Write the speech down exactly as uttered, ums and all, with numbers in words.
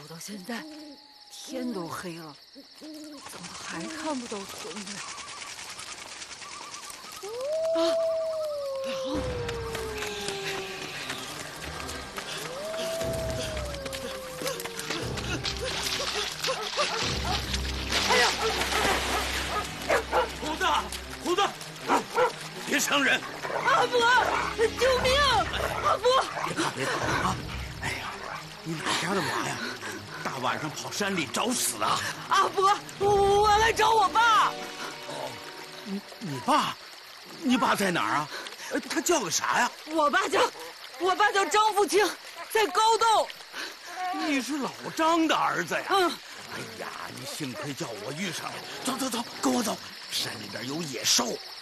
到现在，天都黑了，怎么还看不到村子呀？啊！啊！哎呀！ 虎子，虎子，别伤人！ 阿伯，救命！阿伯， 别怕，别怕啊！哎呀，你哪家的娃呀？大晚上跑山里找死啊！ 阿伯，我来找我爸。 哦，你你爸，你爸在哪儿啊？他叫个啥呀？ 我爸叫，我爸叫张富清，在高洞。 你是老张的儿子呀？ 嗯。 哎呀，你幸亏叫我遇上了。走走走，跟我走，山里边有野兽。